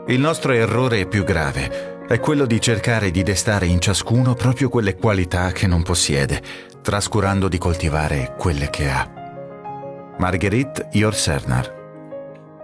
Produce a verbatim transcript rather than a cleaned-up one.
Il nostro errore più grave è quello di cercare di destare in ciascuno proprio quelle qualità che non possiede, trascurando di coltivare quelle che ha. Marguerite Yourcenar.